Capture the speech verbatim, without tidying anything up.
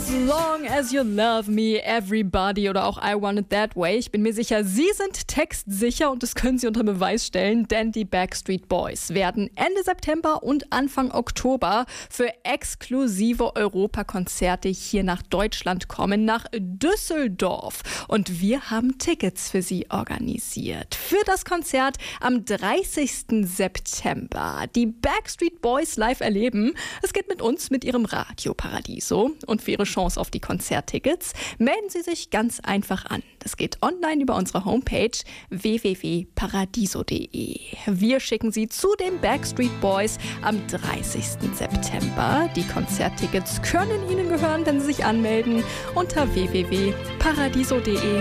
As long as you love me, everybody oder auch I Want It That Way. Ich bin mir sicher, Sie sind textsicher und das können Sie unter Beweis stellen, denn die Backstreet Boys werden Ende September und Anfang Oktober für exklusive Europakonzerte hier nach Deutschland kommen, nach Düsseldorf. Und wir haben Tickets für Sie organisiert. Für das Konzert am dreißigsten September. Die Backstreet Boys live erleben. Es geht mit uns, mit Ihrem Radio Paradiso. Und für Ihre Chance auf die Konzerttickets melden Sie sich ganz einfach an. Das geht online über unsere Homepage w w w punkt paradiso punkt d e. Wir schicken Sie zu den Backstreet Boys am dreißigsten September. Die Konzerttickets können Ihnen gehören, wenn Sie sich anmelden unter w w w punkt paradiso punkt d e.